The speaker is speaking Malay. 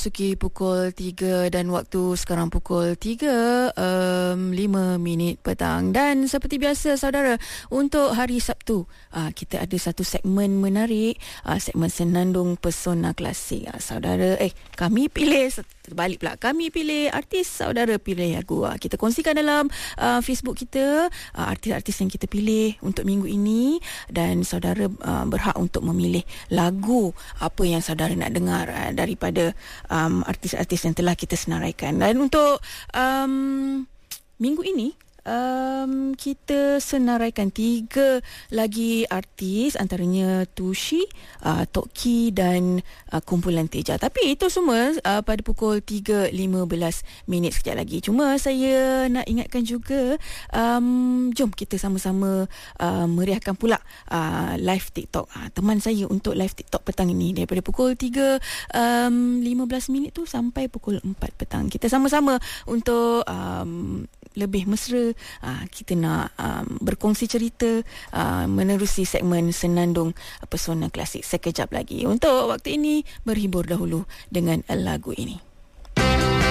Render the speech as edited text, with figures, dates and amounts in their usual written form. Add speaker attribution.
Speaker 1: Suki pukul 3 dan waktu sekarang pukul 3:05 petang. Dan seperti biasa saudara, untuk hari Sabtu kita ada satu segmen menarik, segmen Senandung Pesona Klasik. Saudara, kami pilih, terbalik pula, kami pilih artis, saudara pilih lagu. Kita kongsikan dalam Facebook kita artis-artis yang kita pilih untuk minggu ini, dan saudara berhak untuk memilih lagu apa yang saudara nak dengar daripada artis-artis yang telah kita senaraikan. Dan untuk minggu ini kita senaraikan 3 lagi artis, antaranya Tushi, Toki dan kumpulan Teja. Tapi itu semua pada pukul 3:15 sekejap lagi. Cuma saya nak ingatkan juga, jom kita sama-sama meriahkan pula live TikTok teman saya untuk live TikTok petang ini daripada pukul 3:15 tu sampai pukul 4 petang. Kita sama-sama untuk lebih mesra, kita nak berkongsi cerita menerusi segmen Senandung Pesona Klasik sekejap lagi. Untuk waktu ini berhibur dahulu dengan lagu ini.